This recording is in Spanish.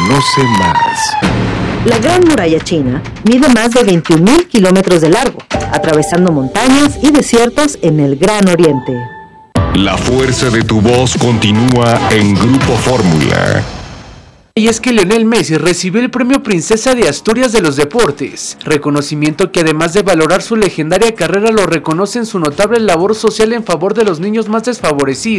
Conoce más. La Gran Muralla China mide más de 21.000 kilómetros de largo, atravesando montañas y desiertos en el Gran Oriente. La fuerza de tu voz continúa en Grupo Fórmula. Y es que Lionel Messi recibió el premio Princesa de Asturias de los Deportes, reconocimiento que además de valorar su legendaria carrera lo reconoce en su notable labor social en favor de los niños más desfavorecidos.